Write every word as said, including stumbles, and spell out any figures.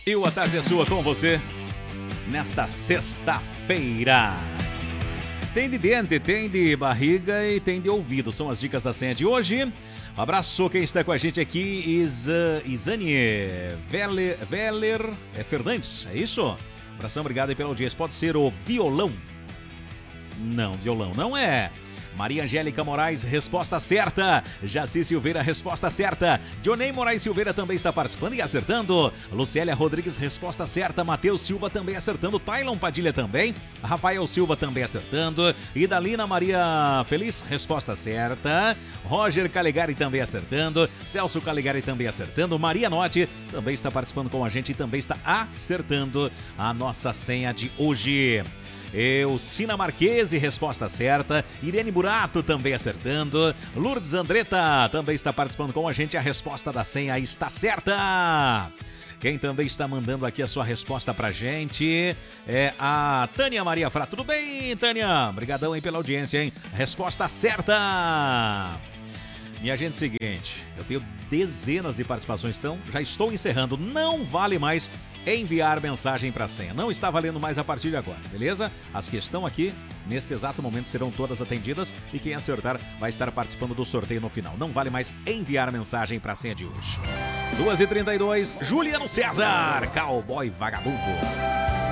E o A Tarde é Sua com você nesta sexta-feira. Tem de dente, tem de barriga e tem de ouvido. São as dicas da senha de hoje. Um abraço, quem está com a gente aqui, Isa, Isane Veller, Veller é Fernandes, é isso? Um abração, obrigado aí pela audiência. Pode ser o violão? Não, violão não é. Maria Angélica Moraes, resposta certa. Jaci Silveira, resposta certa. Dionei Moraes Silveira também está participando e acertando. Lucélia Rodrigues, resposta certa. Matheus Silva também acertando. Tailon Padilha também. Rafael Silva também acertando. Idalina Maria Feliz, resposta certa. Roger Calegari também acertando. Celso Calegari também acertando. Maria Notti também está participando com a gente e também está acertando a nossa senha de hoje. Elcina Marquese, resposta certa. Irene Burato também acertando. Lourdes Andretta também está participando com a gente. A resposta da senha está certa. Quem também está mandando aqui a sua resposta pra gente é a Tânia Maria Frato. Tudo bem, Tânia? Obrigadão aí pela audiência, hein? Resposta certa. Minha gente, seguinte, eu tenho dezenas de participações, então já estou encerrando. Não vale mais enviar mensagem para a senha. Não está valendo mais a partir de agora, beleza? As que estão aqui, neste exato momento, serão todas atendidas e quem acertar vai estar participando do sorteio no final. Não vale mais enviar mensagem para a senha de hoje. duas e trinta e dois, Juliano César, Cowboy Vagabundo.